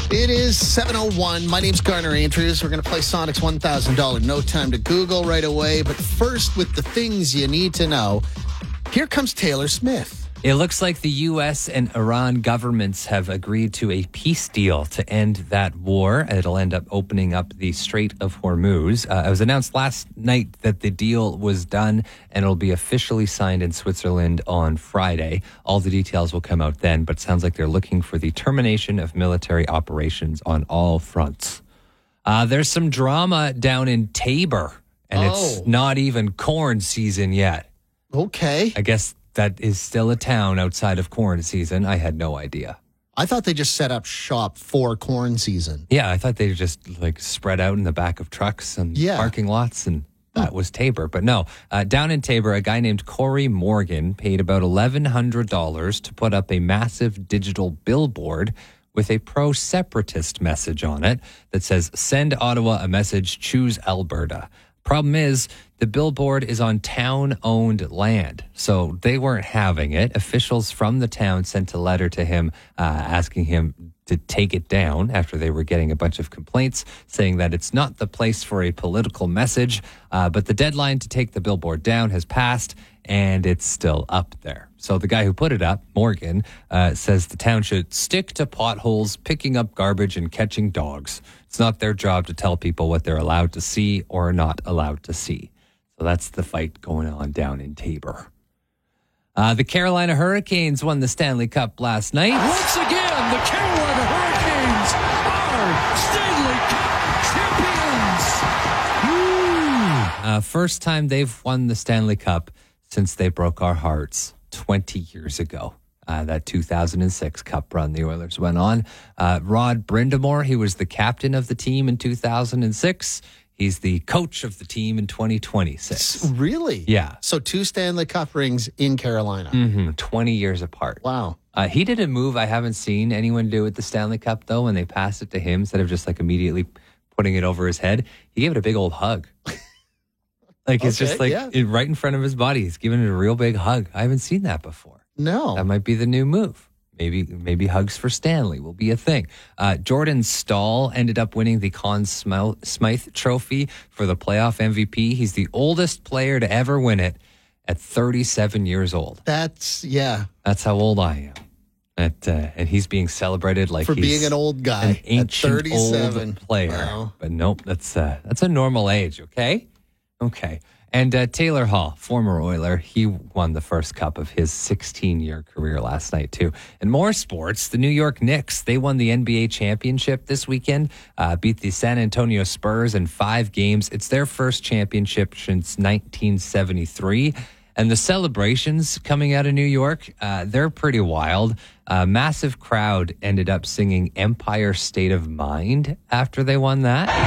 It is 7:01. My name's Garner Andrews. We're going to play Sonic's $1,000 No Time to Google right away. But first, with the things you need to know, here comes Taylor Smith. It looks like the U.S. and Iran governments have agreed to a peace deal to end that war. It'll end up opening up the Strait of Hormuz. It was announced last night that the deal was done, and it'll be officially signed in Switzerland on Friday. All the details will come out then, but it sounds like they're looking for the termination of military operations on all fronts. There's some drama down in Taber, and it's not even corn season yet. Okay. I guess that is still a town outside of corn season. I had no idea. I thought they just set up shop for corn season. Yeah, I thought they just like spread out in the back of trucks and parking lots, and that was Taber. But no, down in Taber, a guy named Corey Morgan paid about $1,100 to put up a massive digital billboard with a pro-separatist message on it that says, "Send Ottawa a message, choose Alberta." Problem is, the billboard is on town-owned land, so they weren't having it. Officials from the town sent a letter to him asking him to take it down after they were getting a bunch of complaints saying that it's not the place for a political message, but the deadline to take the billboard down has passed, and it's still up there. So the guy who put it up, Morgan, says the town should stick to potholes, picking up garbage, and catching dogs. It's not their job to tell people what they're allowed to see or not allowed to see. So that's the fight going on down in Taber. The Carolina Hurricanes won the Stanley Cup last night. Once again, the Carolina Hurricanes are Stanley Cup champions. First time they've won the Stanley Cup since they broke our hearts 20 years ago. That 2006 Cup run the Oilers went on. Rod Brindamore, he was the captain of the team in 2006. He's the coach of the team in 2026. Really? Yeah. So 2 Stanley Cup rings in Carolina. 20 years apart. Wow. He did a move I haven't seen anyone do with the Stanley Cup, though, when they passed it to him instead of just like immediately putting it over his head. He gave it a big old hug. Like it's just like right in front of his body. He's giving it a real big hug. I haven't seen that before. No. That might be the new move. Maybe hugs for Stanley will be a thing. Jordan Stahl ended up winning the Conn Smythe Trophy for the playoff MVP. He's the oldest player to ever win it at 37 years old. That's how old I am. And he's being celebrated like for he's being an old guy, an ancient at 37. old player. Wow. But nope, that's a normal age. Okay. And Taylor Hall, former Oiler, he won the first cup of his 16-year career last night, too. And more sports, the New York Knicks, they won the NBA championship this weekend, beat the San Antonio Spurs in 5 games. It's their first championship since 1973. And the celebrations coming out of New York, they're pretty wild. A massive crowd ended up singing Empire State of Mind after they won that.